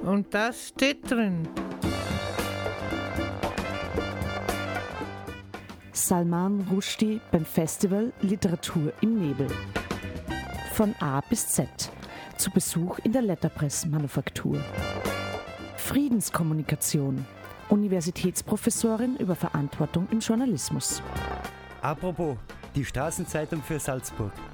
Und das steht drin. Salman Rushdie beim Festival Literatur im Nebel. Von A bis Z. Zu Besuch in der Letterpress-Manufaktur. Friedenskommunikation. Universitätsprofessorin über Verantwortung im Journalismus. Apropos, die Straßenzeitung für Salzburg.